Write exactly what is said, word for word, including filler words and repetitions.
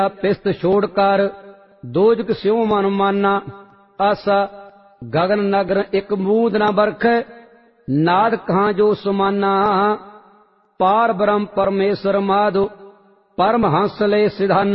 पिस्त छोड़ कर दोजक स्यों मन माना। आसा गगन नगर एक बूंद न बरख नाद कहाँ जो सुमाना। पार ब्रह्म परमेश्वर माधो परम हंस ले सिधाना।